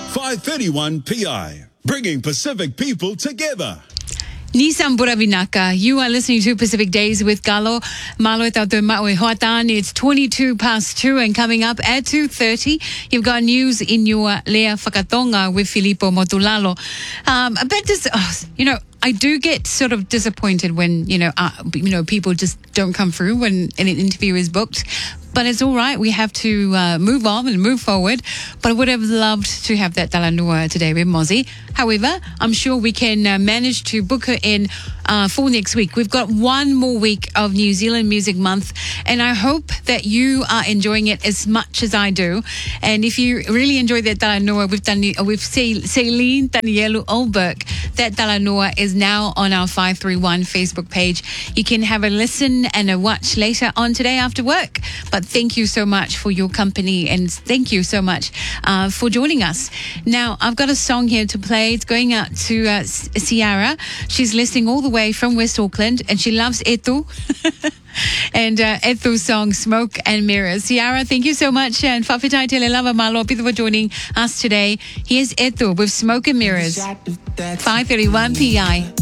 531 PI, bringing Pacific people together. Nissan Buravinaka, you are listening to Pacific Days with Galo. Malo e tautou maui hoatan. It's 22 past 2 and coming up at 2:30, you've got news in your Lea Whakatonga with Filippo Motulalo. A bit I do get sort of disappointed when, people just don't come through when an interview is booked. But it's all right. We have to move on and move forward. But I would have loved to have that Talanua today with Mozzie. However, I'm sure we can manage to book her in for next week. We've got one more week of New Zealand Music Month, and I hope that you are enjoying it as much as I do. And if you really enjoy that Talanua with Celine Danielu Olberg, that Talanua is now on our 531 Facebook page. You can have a listen and a watch later on today after work. But thank you so much for your company, and thank you so much for joining us. Now, I've got a song here to play. It's going out to Ciara. She's listening all the way from West Auckland, and she loves Etu. And Etu's song, Smoke and Mirrors. Ciara, thank you so much. And whawhitai te le lava malo, pito for joining us today. Here's Etu with Smoke and Mirrors. 531 PI.